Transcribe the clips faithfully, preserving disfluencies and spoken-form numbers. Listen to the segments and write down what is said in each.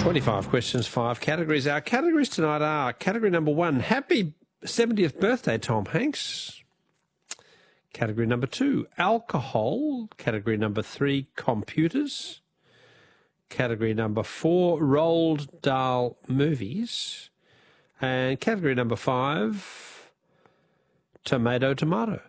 twenty-five questions, five categories. Our categories tonight are category number one, happy seventieth birthday, Tom Hanks. Category number two, alcohol. Category number three, computers. Category number four, Roald Dahl movies. And category number five, tomato, tomato.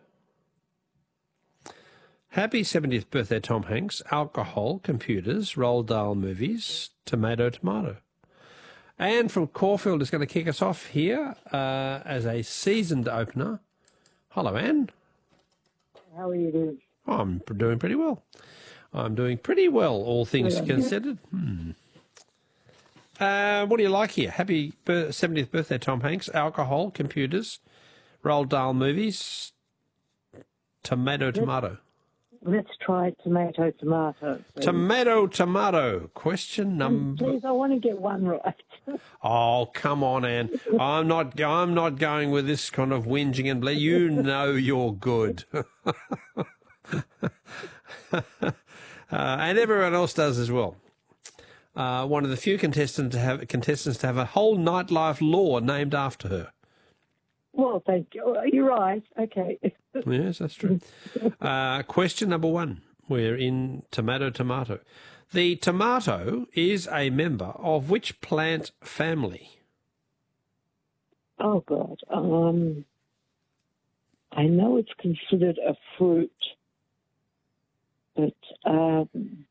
Happy seventieth birthday, Tom Hanks. Alcohol, computers, Roald Dahl movies, tomato, tomato. Anne from Caulfield is going to kick us off here uh, as a seasoned opener. Hello, Anne. How are you doing? I'm doing pretty well. I'm doing pretty well, all things considered. Hmm. Uh, what do you like here? Happy seventieth birthday, Tom Hanks. Alcohol, computers, Roald Dahl movies, tomato, tomato. Let's try tomato, tomato. please. Tomato, tomato. Question number. Please, I want to get one right. Oh, come on, Anne. I'm not. I'm not going with this kind of whinging and ble- You know you're good, uh, and everyone else does as well. Uh, one of the few contestants to have contestants to have a whole nightlife law named after her. Well, thank you. You're right. Okay. Yes, that's true. Uh, question number one. We're in tomato, tomato. The tomato is a member of which plant family? Oh, God. Um, I know it's considered a fruit, but um,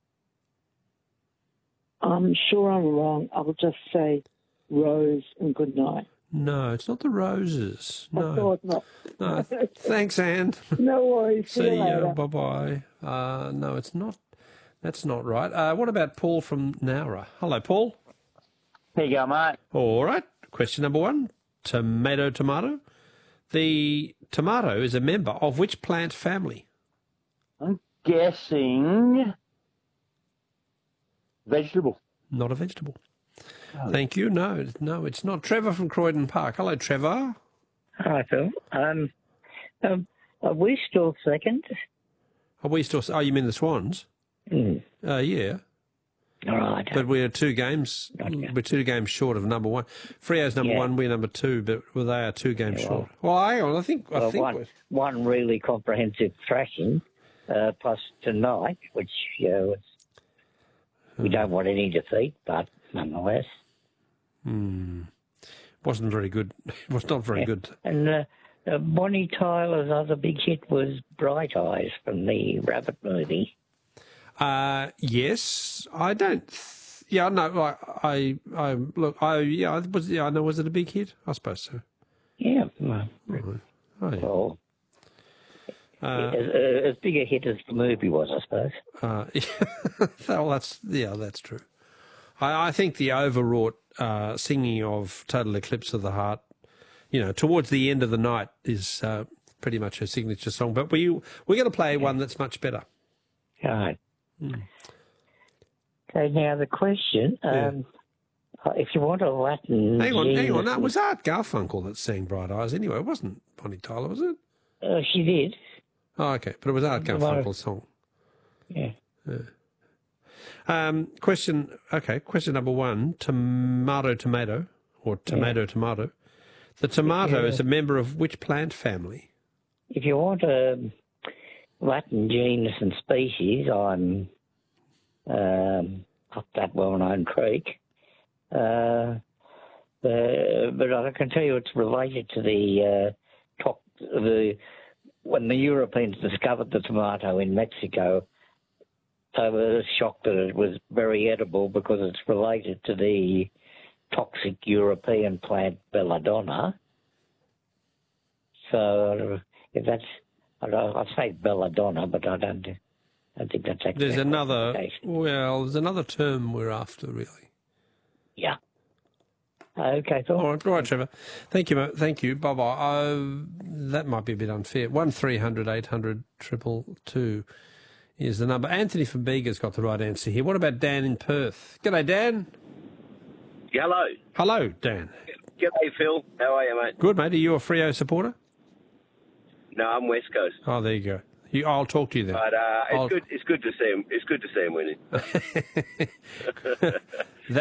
I'm sure I'm wrong. I'll just say rose and good night. No, it's not the roses. I No. thought not. No. Thanks, Anne. No worries. See, See you you. later. Bye-bye. Uh, no, it's not. That's not right. Uh, what about Paul from Nowra? Hello, Paul. There you go, mate. All right. Question number one. Tomato, tomato. The tomato is a member of which plant family? I'm guessing vegetable. Not a vegetable. Thank you. No, no, it's not. Trevor from Croydon Park. Hello, Trevor. Hi, Phil. Um, um, are we still second? Are we still... Oh, you mean the Swans? Mm. Uh, yeah. All right. But we're two games. Gotcha. We're two games short of number one. Freo's number Yeah. one. We're number two, but well, they are two games Yeah, well- short. Well, hang on. I think. I Well, think. one, we're- one really comprehensive thrashing, uh, plus tonight, which you know, it's, we Hmm. don't want any defeat, but nonetheless. Hmm. Wasn't very good. It was not very good. And uh, uh, Bonnie Tyler's other big hit was Bright Eyes from the Rabbit movie. Uh, yes, I don't. Th- yeah, no. I, I, I look. I yeah. I was. Yeah, I know. Was it a big hit? I suppose so. Yeah. Well, Oh, yeah. well Uh, as, uh, as big a hit as the movie was, I suppose. Uh, well, that's yeah, that's true. I, I think the overwrought uh, singing of "Total Eclipse of the Heart," you know, towards the end of the night, is uh, pretty much her signature song. But we we're going to play one that's much better. All right. Mm. Okay, now the question, um, uh, if you want a Latin... Hang on, hang on. genius- No, it was Art Garfunkel that sang "Bright Eyes" anyway. It wasn't Bonnie Tyler, was it? Uh, she did, Oh, okay, but it was Art Well, Garfunkel's song. yeah. Um, question, okay, question number one, tomato, tomato, or tomato, tomato. The tomato Yeah. is a member of which plant family? If you want a Latin genus and species on um, up that well-known creek, uh, uh, but I can tell you it's related to the uh, top, the when the Europeans discovered the tomato in Mexico. They were shocked that it was very edible because it's related to the toxic European plant belladonna. So if that's, I don't, I say belladonna, but I don't, I don't think that's actually. There's another, well, there's another term we're after, really. Yeah. Okay, Phil. All right, all right, Trevor. Thank you, mate. Thank you. Bye-bye. Uh, that might be a bit unfair. one three hundred eight hundred two two is the number. Anthony from Bega's got the right answer here. What about Dan in Perth? G'day, Dan. Hello. Hello, Dan. G'day, Phil. How are you, mate? Good, mate. Are you a Freo supporter? No, I'm West Coast. Oh, there you go. You, I'll talk to you then. But uh, it's I'll- good. It's good to see him. It's good to see him winning. That